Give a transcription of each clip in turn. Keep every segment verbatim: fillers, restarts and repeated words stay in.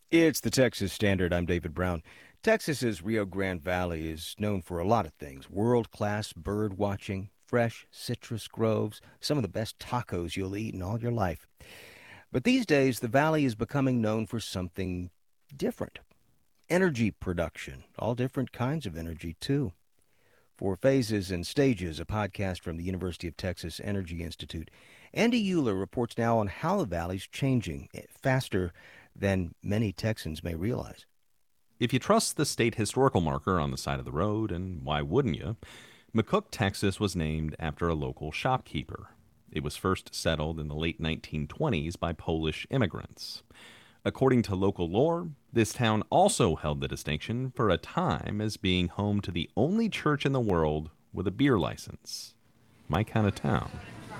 It's the Texas Standard. I'm David Brown. Texas's Rio Grande Valley is known for a lot of things. World-class bird watching, fresh citrus groves, some of the best tacos you'll eat in all your life. But these days, the valley is becoming known for something different. Energy production, all different kinds of energy, too. For Phases and Stages, a podcast from the University of Texas Energy Institute, Andy Euler reports now on how the valley's changing faster than many Texans may realize. If you trust the state historical marker on the side of the road, and why wouldn't you, McCook, Texas was named after a local shopkeeper. It was first settled in the late nineteen twenties by Polish immigrants. According to local lore, this town also held the distinction for a time as being home to the only church in the world with a beer license. My kind of town.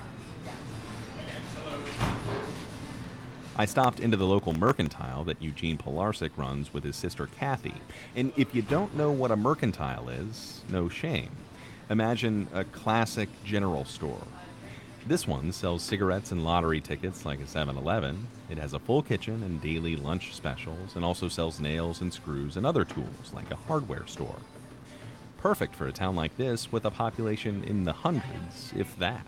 I stopped into the local mercantile that Eugene Pilarczyk runs with his sister Kathy. And if you don't know what a mercantile is, no shame. Imagine a classic general store. This one sells cigarettes and lottery tickets like a seven eleven. It has a full kitchen and daily lunch specials, and also sells nails and screws and other tools like a hardware store. Perfect for a town like this with a population in the hundreds, if that.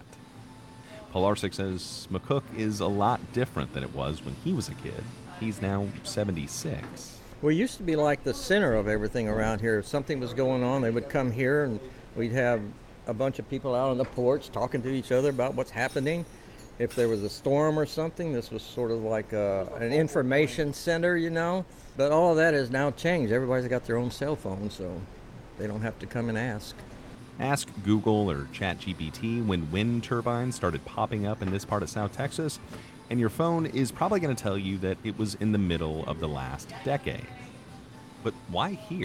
Pilarczyk says McCook is a lot different than it was when he was a kid. He's now seventy-six. We used to be like the center of everything around here. If something was going on, they would come here and we'd have a bunch of people out on the porch talking to each other about what's happening. If there was a storm or something, this was sort of like a, an information center, you know. But all of that has now changed. Everybody's got their own cell phone, so they don't have to come and ask. Ask Google or ChatGPT when wind turbines started popping up in this part of South Texas, and your phone is probably going to tell you that it was in the middle of the last decade. But why here?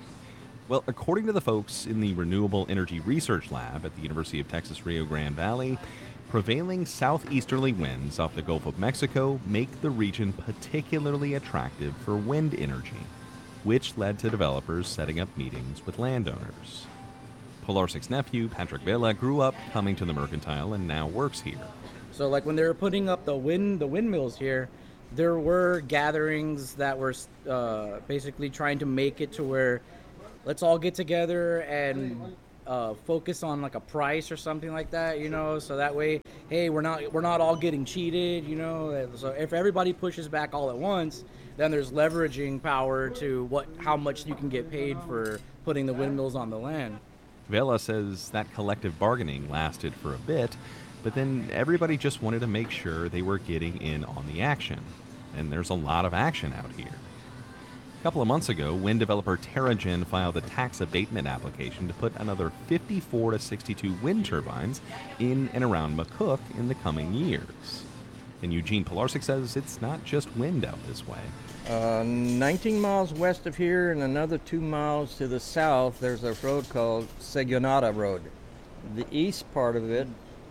Well, according to the folks in the Renewable Energy Research Lab at the University of Texas Rio Grande Valley, prevailing southeasterly winds off the Gulf of Mexico make the region particularly attractive for wind energy, which led to developers setting up meetings with landowners. Pilarczyk's nephew, Patrick Vela, grew up coming to the mercantile and now works here. So like when they were putting up the wind, the windmills here, there were gatherings that were uh, basically trying to make it to where let's all get together and uh, focus on like a price or something like that, you know, so that way, hey, we're not we're not all getting cheated, you know. So if everybody pushes back all at once, then there's leveraging power to what how much you can get paid for putting the windmills on the land. Vela says that collective bargaining lasted for a bit, but then everybody just wanted to make sure they were getting in on the action. And there's a lot of action out here. A couple of months ago, wind developer TerraGen filed a tax abatement application to put another fifty-four to sixty-two wind turbines in and around McCook in the coming years. And Eugene Pilarczyk says it's not just wind out this way. Uh, nineteen miles west of here and another two miles to the south, there's a road called Segunata Road. The east part of it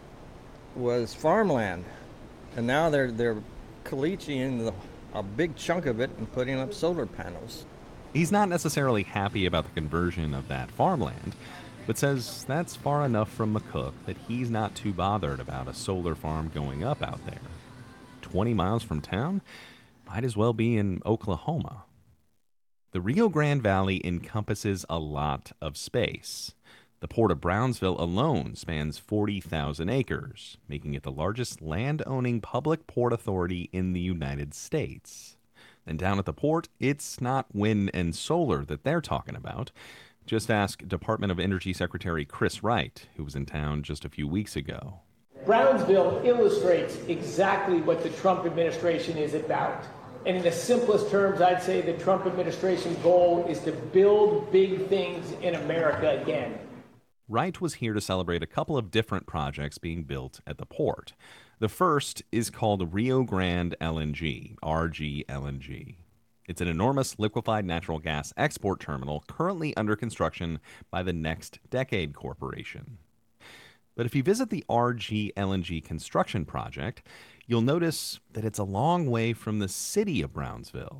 was farmland, and now they're they're caliche-ing the, a big chunk of it and putting up solar panels. He's not necessarily happy about the conversion of that farmland, but says that's far enough from McCook that he's not too bothered about a solar farm going up out there. twenty miles from town? Might as well be in Oklahoma. The Rio Grande Valley encompasses a lot of space. The Port of Brownsville alone spans forty thousand acres, making it the largest land-owning public port authority in the United States. And down at the port, it's not wind and solar that they're talking about. Just ask Department of Energy Secretary Chris Wright, who was in town just a few weeks ago. Brownsville illustrates exactly what the Trump administration is about. And in the simplest terms, I'd say the Trump administration's goal is to build big things in America again. Wright was here to celebrate a couple of different projects being built at the port. The first is called Rio Grande L N G, R G L N G. It's an enormous liquefied natural gas export terminal currently under construction by the Next Decade Corporation. But if you visit the R G L N G construction project, you'll notice that it's a long way from the city of Brownsville.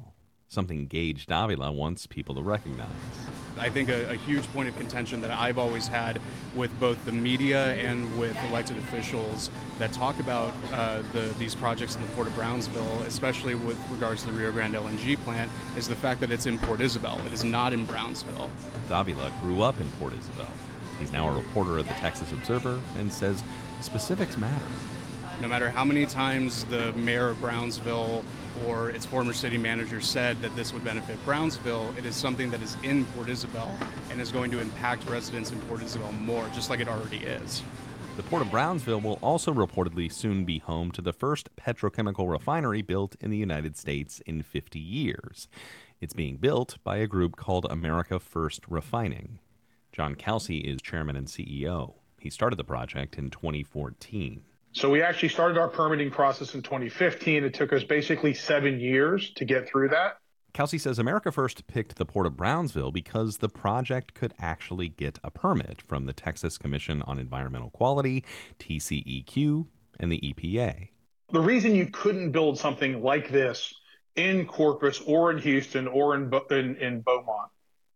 something Gage Davila wants people to recognize. I think a, a huge point of contention that I've always had with both the media and with elected officials that talk about uh, the, these projects in the Port of Brownsville, especially with regards to the Rio Grande L N G plant, is the fact that it's in Port Isabel. It is not in Brownsville. Davila grew up in Port Isabel. He's now a reporter at the Texas Observer and says specifics matter. No matter how many times the mayor of Brownsville or its former city manager said that this would benefit Brownsville, it is something that is in Port Isabel and is going to impact residents in Port Isabel more, just like it already is. The Port of Brownsville will also reportedly soon be home to the first petrochemical refinery built in the United States in fifty years. It's being built by a group called America First Refining. John Kelsey is chairman and C E O. He started the project in twenty fourteen. So we actually started our permitting process in twenty fifteen. It took us basically seven years to get through that. Kelsey says America First picked the Port of Brownsville because the project could actually get a permit from the Texas Commission on Environmental Quality, T C E Q, and the E P A. The reason you couldn't build something like this in Corpus or in Houston or in, in, in Beaumont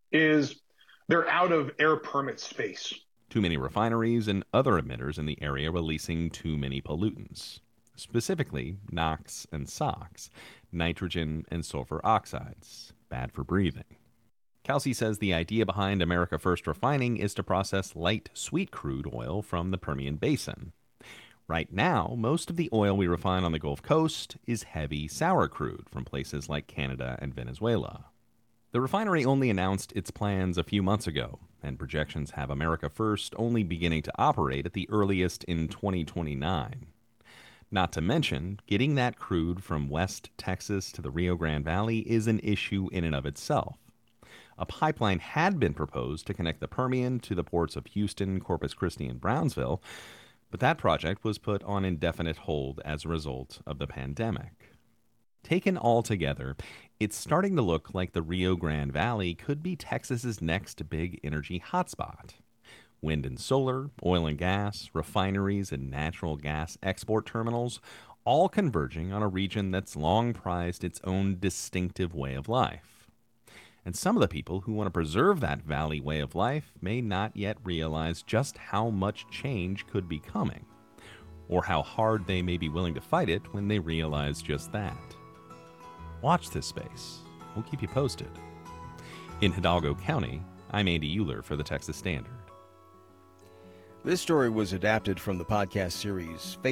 is they're out of air permit space. Too many refineries and other emitters in the area releasing too many pollutants, specifically NOx and SOx, nitrogen and sulfur oxides, bad for breathing. Kelsey says the idea behind America First Refining is to process light, sweet crude oil from the Permian Basin. Right now, most of the oil we refine on the Gulf Coast is heavy, sour crude from places like Canada and Venezuela. The refinery only announced its plans a few months ago, and projections have America First only beginning to operate at the earliest in twenty twenty-nine. Not to mention, getting that crude from West Texas to the Rio Grande Valley is an issue in and of itself. A pipeline had been proposed to connect the Permian to the ports of Houston, Corpus Christi, and Brownsville, but that project was put on indefinite hold as a result of the pandemic. Taken all together, it's starting to look like the Rio Grande Valley could be Texas's next big energy hotspot. Wind and solar, oil and gas, refineries, and natural gas export terminals, all converging on a region that's long prized its own distinctive way of life. And some of the people who want to preserve that valley way of life may not yet realize just how much change could be coming, or how hard they may be willing to fight it when they realize just that. Watch this space. We'll keep you posted. In Hidalgo County, I'm Andy Euler for the Texas Standard. This story was adapted from the podcast series